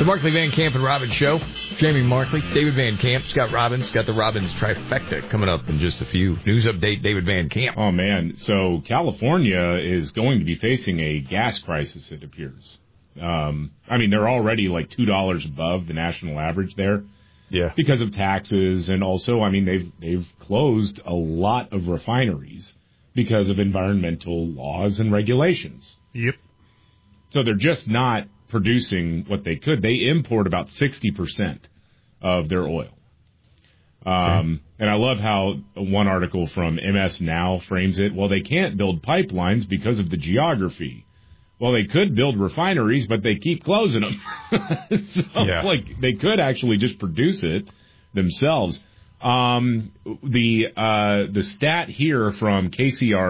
The Markley Van Camp and Robbins Show. Jamie Markley, David Van Camp, Scott Robbins. Got the Robbins trifecta coming up in just a few. News update, David Van Camp. Oh, man. So California is going to be facing a gas crisis, it appears. They're already like $2 above the national average there. Yeah. Because of taxes, and also, they've closed a lot of refineries because of environmental laws and regulations. Yep. So they're just not producing what they could. They import about 60% of their oil. And I love how one article from MS Now frames it. Well, they can't build pipelines because of the geography. Well, they could build refineries, but they keep closing them. They could actually just produce it themselves. The stat here from KCR